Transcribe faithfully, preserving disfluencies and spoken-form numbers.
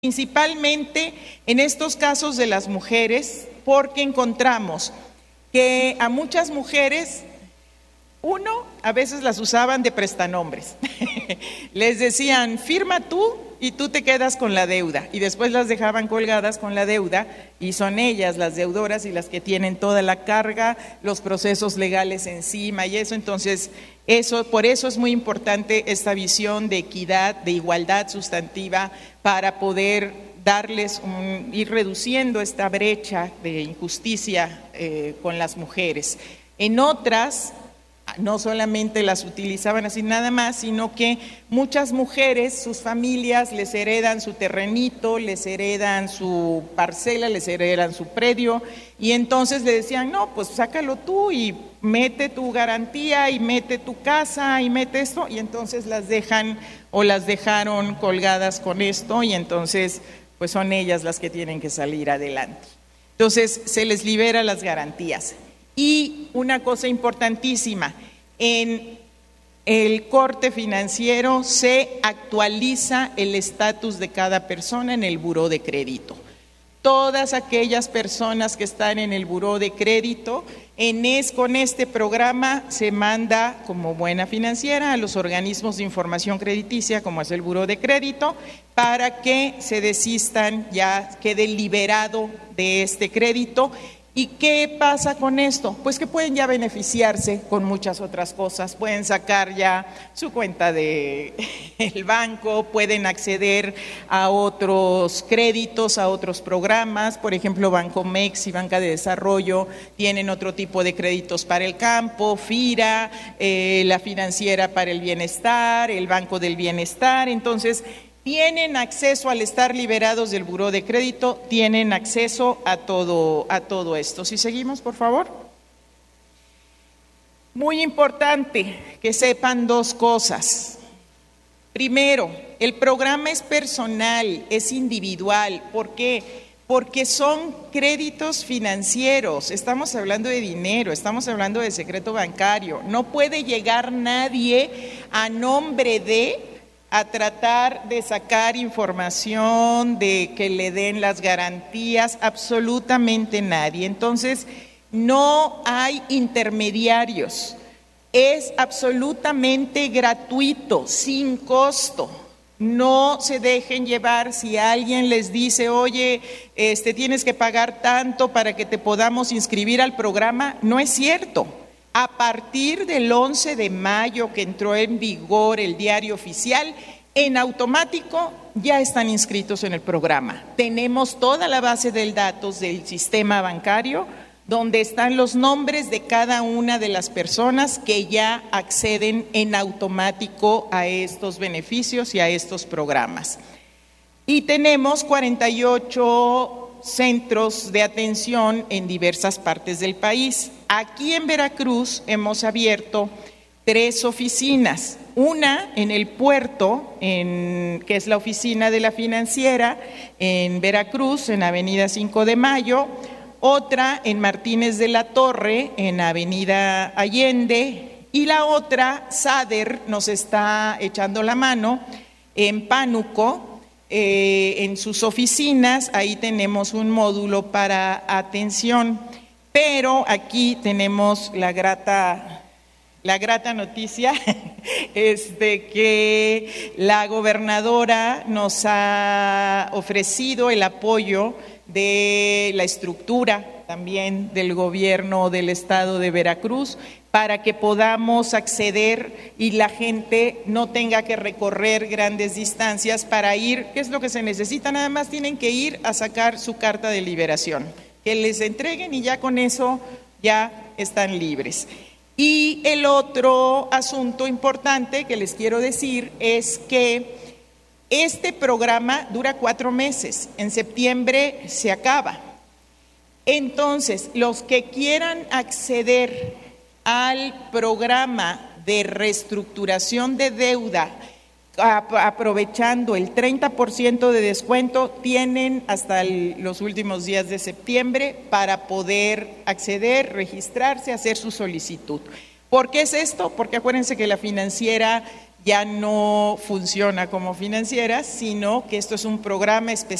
Principalmente en estos casos de las mujeres, porque encontramos que a muchas mujeres, uno, a veces las usaban de prestanombres. Les decían, firma tú y tú te quedas con la deuda. Y después las dejaban colgadas con la deuda y son ellas las deudoras y las que tienen toda la carga, los procesos legales encima y eso. Entonces, eso, por eso es muy importante esta visión de equidad, de igualdad sustantiva, para poder darles, un, ir reduciendo esta brecha de injusticia eh, con las mujeres. En otras, no solamente las utilizaban así nada más, sino que muchas mujeres, sus familias les heredan su terrenito, les heredan su parcela, les heredan su predio, y entonces le decían, no, pues sácalo tú y mete tu garantía y mete tu casa y mete esto, y entonces las dejan o las dejaron colgadas con esto, y entonces pues son ellas las que tienen que salir adelante. Entonces se les libera las garantías. Y una cosa importantísima, en el corte financiero se actualiza el estatus de cada persona en el buró de crédito. Todas aquellas personas que están en el buró de crédito, en es, con este programa se manda como buena financiera a los organismos de información crediticia, como es el buró de crédito, para que se desistan, ya quede liberado de este crédito. ¿Y qué pasa con esto? Pues que pueden ya beneficiarse con muchas otras cosas, pueden sacar ya su cuenta del banco, pueden acceder a otros créditos, a otros programas, por ejemplo Bancomex y Banca de Desarrollo tienen otro tipo de créditos para el campo, FIRA, eh, la Financiera para el Bienestar, el Banco del Bienestar. Entonces tienen acceso, al estar liberados del buró de crédito, tienen acceso a todo, a todo esto. Si seguimos, por favor. Muy importante que sepan dos cosas. Primero, el programa es personal, es individual. ¿Por qué? Porque son créditos financieros, estamos hablando de dinero, estamos hablando de secreto bancario. No puede llegar nadie a nombre de a tratar de sacar información, de que le den las garantías, absolutamente nadie. Entonces, no hay intermediarios, es absolutamente gratuito, sin costo. No se dejen llevar si alguien les dice, oye, este, tienes que pagar tanto para que te podamos inscribir al programa. No es cierto. A partir del once de mayo que entró en vigor el diario oficial, en automático ya están inscritos en el programa. Tenemos toda la base de datos del sistema bancario donde están los nombres de cada una de las personas que ya acceden en automático a estos beneficios y a estos programas. Y tenemos cuarenta y ocho centros de atención en diversas partes del país. Aquí en Veracruz hemos abierto tres oficinas, una en el puerto, en, que es la oficina de la Financiera en Veracruz, en Avenida cinco de Mayo, otra en Martínez de la Torre, en Avenida Allende, y la otra, SADER, nos está echando la mano, en Pánuco. Eh, en sus oficinas, ahí tenemos un módulo para atención, pero aquí tenemos la grata, la grata noticia es de que la gobernadora nos ha ofrecido el apoyo de la estructura también del gobierno del estado de Veracruz para que podamos acceder y la gente no tenga que recorrer grandes distancias para ir. ¿Qué es lo que se necesita? Nada más tienen que ir a sacar su carta de liberación, que les entreguen y ya con eso ya están libres. Y el otro asunto importante que les quiero decir es que este programa dura cuatro meses, en septiembre se acaba. Entonces, los que quieran acceder al programa de reestructuración de deuda, aprovechando el treinta por ciento de descuento, tienen hasta el, los últimos días de septiembre para poder acceder, registrarse, hacer su solicitud. ¿Por qué es esto? Porque acuérdense que la financiera ya no funciona como financiera, sino que esto es un programa especial